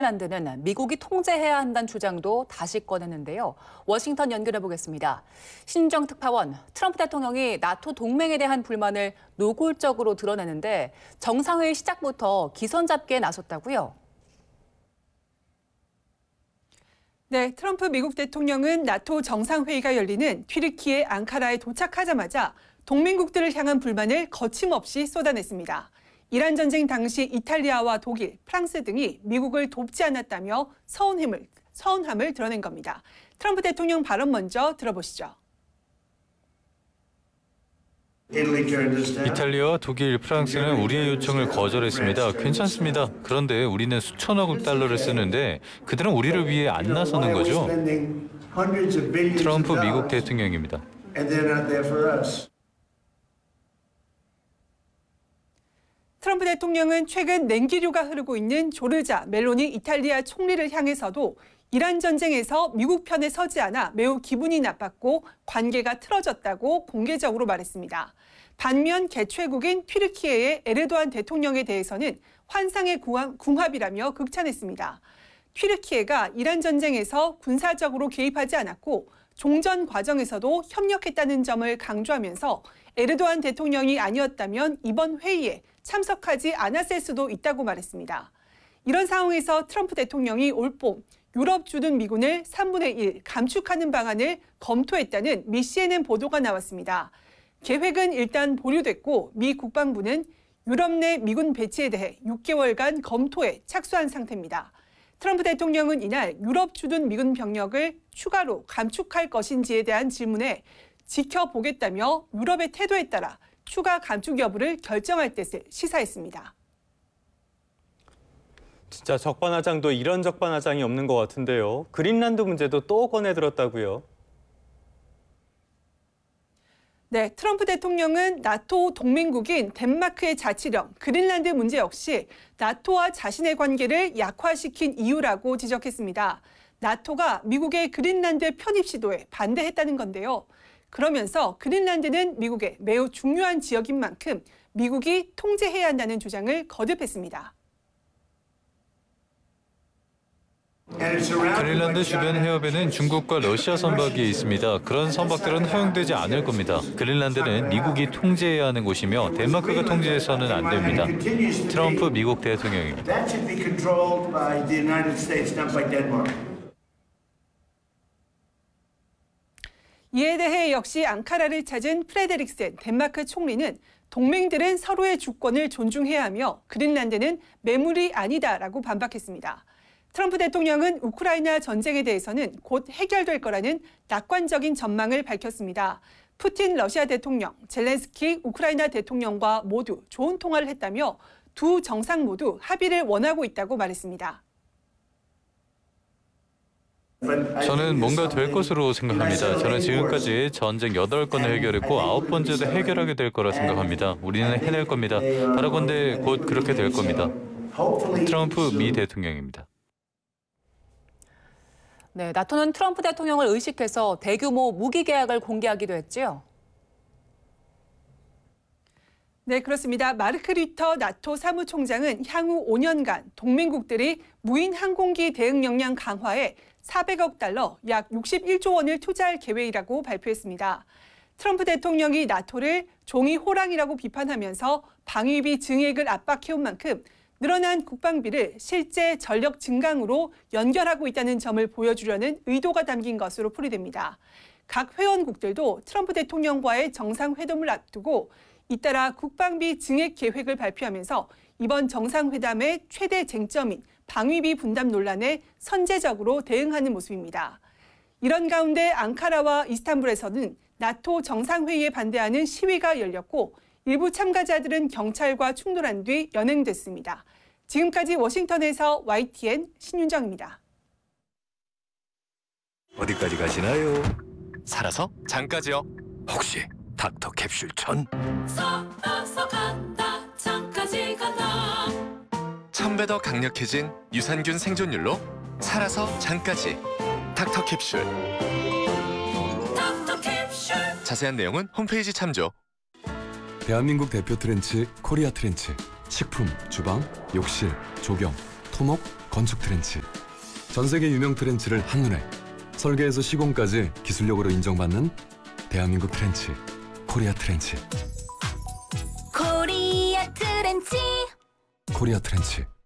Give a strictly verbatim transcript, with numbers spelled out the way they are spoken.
핀란드는 미국이 통제해야 한다는 주장도 다시 꺼냈는데요. 워싱턴 연결해 보겠습니다. 신정 특파원, 트럼프 대통령이 나토 동맹에 대한 불만을 노골적으로 드러내는데 정상회의 시작부터 기선 잡기에 나섰다고요? 네, 트럼프 미국 대통령은 나토 정상회의가 열리는 튀르키예 앙카라에 도착하자마자 동맹국들을 향한 불만을 거침없이 쏟아냈습니다. 이란 전쟁 당시 이탈리아와 독일, 프랑스 등이 미국을 돕지 않았다며 서운함을, 서운함을 드러낸 겁니다. 트럼프 대통령 발언 먼저 들어보시죠. 이탈리아와 독일, 프랑스는 우리의 요청을 거절했습니다. 괜찮습니다. 그런데 우리는 수천억 달러를 쓰는데 그들은 우리를 위해 안 나서는 거죠. 트럼프 미국 대통령입니다. 트럼프 대통령은 최근 냉기류가 흐르고 있는 조르자 멜로니 이탈리아 총리를 향해서도 이란 전쟁에서 미국 편에 서지 않아 매우 기분이 나빴고 관계가 틀어졌다고 공개적으로 말했습니다. 반면 개최국인 튀르키예의 에르도안 대통령에 대해서는 환상의 궁합이라며 극찬했습니다. 튀르키예가 이란 전쟁에서 군사적으로 개입하지 않았고 종전 과정에서도 협력했다는 점을 강조하면서 에르도안 대통령이 아니었다면 이번 회의에 참석하지 않았을 수도 있다고 말했습니다. 이런 상황에서 트럼프 대통령이 올봄 유럽 주둔 미군을 삼분의 일 감축하는 방안을 검토했다는 미 씨엔엔 보도가 나왔습니다. 계획은 일단 보류됐고 미 국방부는 유럽 내 미군 배치에 대해 육 개월간 검토에 착수한 상태입니다. 트럼프 대통령은 이날 유럽 주둔 미군 병력을 추가로 감축할 것인지에 대한 질문에 지켜보겠다며 유럽의 태도에 따라 추가 감축 여부를 결정할 뜻을 시사했습니다. 진짜 적반하장도 이런 적반하장이 없는 것 같은데요. 그린란드 문제도 또 꺼내들었다고요. 네, 트럼프 대통령은 나토 동맹국인 덴마크의 자치령, 그린란드 문제 역시 나토와 자신의 관계를 약화시킨 이유라고 지적했습니다. 나토가 미국의 그린란드 편입 시도에 반대했다는 건데요. 그러면서 그린란드는 미국의 매우 중요한 지역인 만큼 미국이 통제해야 한다는 주장을 거듭했습니다. 그린란드 주변 해협에는 중국과 러시아 선박이 있습니다. 그런 선박들은 허용되지 않을 겁니다. 그린란드는 미국이 통제해야 하는 곳이며 덴마크가 통제해서는 안 됩니다. 트럼프 미국 대통령입니다. 이에 대해 역시 앙카라를 찾은 프레데릭센 덴마크 총리는 동맹들은 서로의 주권을 존중해야 하며 그린란드는 매물이 아니다라고 반박했습니다. 트럼프 대통령은 우크라이나 전쟁에 대해서는 곧 해결될 거라는 낙관적인 전망을 밝혔습니다. 푸틴 러시아 대통령, 젤렌스키 우크라이나 대통령과 모두 좋은 통화를 했다며 두 정상 모두 합의를 원하고 있다고 말했습니다. 저는 뭔가 될 것으로 생각합니다. 저는 지금까지 전쟁 여덟 건을 해결했고 아홉 번째도 해결하게 될 거라 생각합니다. 우리는 해낼 겁니다. 바라건대 곧 그렇게 될 겁니다. 트럼프 미 대통령입니다. 네, 나토는 트럼프 대통령을 의식해서 대규모 무기 계약을 공개하기도 했지요. 네, 그렇습니다. 마르크 류터 나토 사무총장은 향후 오 년간 동맹국들이 무인 항공기 대응 역량 강화에 사백억 달러, 약 육십일조 원을 투자할 계획이라고 발표했습니다. 트럼프 대통령이 나토를 종이 호랑이라고 비판하면서 방위비 증액을 압박해온 만큼 늘어난 국방비를 실제 전력 증강으로 연결하고 있다는 점을 보여주려는 의도가 담긴 것으로 풀이됩니다. 각 회원국들도 트럼프 대통령과의 정상회담을 앞두고 잇따라 국방비 증액 계획을 발표하면서 이번 정상회담의 최대 쟁점인 방위비 분담 논란에 선제적으로 대응하는 모습입니다. 이런 가운데 앙카라와 이스탄불에서는 나토 정상회의에 반대하는 시위가 열렸고 일부 참가자들은 경찰과 충돌한 뒤 연행됐습니다. 지금까지 워싱턴에서 와이티엔 신윤정입니다. 어디까지 가시나요? 살아서 장까지요. 혹시 닥터 캡슐 천? 살아서 간다 장까지 간다. 천 배 더 강력해진 유산균 생존율로 살아서 장까지. 닥터 캡슐. 닥터 캡슐. 자세한 내용은 홈페이지 참조. 대한민국 대표 트렌치 코리아 트렌치. 식품, 주방, 욕실, 조경, 토목, 건축 트렌치. 전 세계 유명 트렌치를 한눈에 설계에서 시공까지 기술력으로 인정받는 대한민국 트렌치, 코리아 트렌치. 코리아 트렌치 코리아 트렌치.